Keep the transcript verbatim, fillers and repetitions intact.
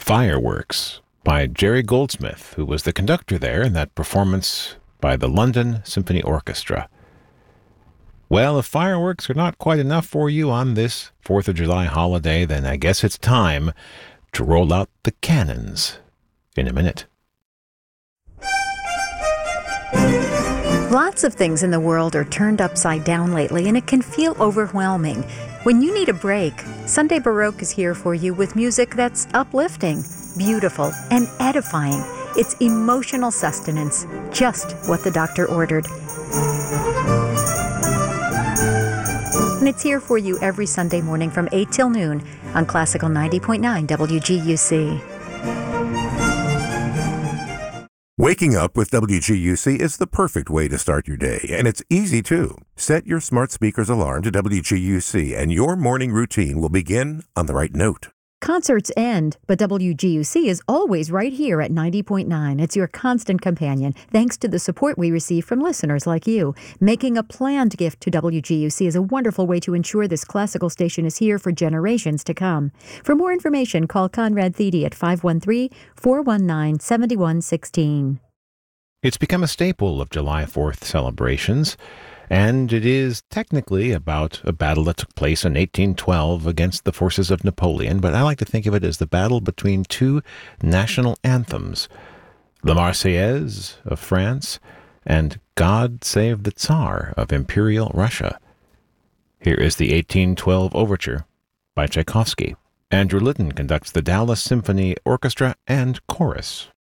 Fireworks by Jerry Goldsmith, who was the conductor there in that performance by the London Symphony Orchestra. Well, if fireworks are not quite enough for you on this fourth of July holiday, then I guess it's time to roll out the cannons in a minute. Lots of things in the world are turned upside down lately, and it can feel overwhelming. When you need a break, Sunday Baroque is here for you with music that's uplifting, beautiful, and edifying. It's emotional sustenance, just what the doctor ordered. And it's here for you every Sunday morning from eight till noon on Classical ninety point nine W G U C. Waking up with W G U C is the perfect way to start your day, and it's easy too. Set your smart speaker's alarm to W G U C, and your morning routine will begin on the right note. Concerts end, but W G U C is always right here at ninety point nine. It's your constant companion, thanks to the support we receive from listeners like you. Making a planned gift to W G U C is a wonderful way to ensure this classical station is here for generations to come. For more information, call Conrad Thede at five one three, four one nine, seven one one six. It's become a staple of July fourth celebrations, and it is technically about a battle that took place in eighteen twelve against the forces of Napoleon, but I like to think of it as the battle between two national anthems, the Marseillaise of France and God Save the Tsar of Imperial Russia. Here is the eighteen twelve Overture by Tchaikovsky. Andrew Litton conducts the Dallas Symphony Orchestra and Chorus.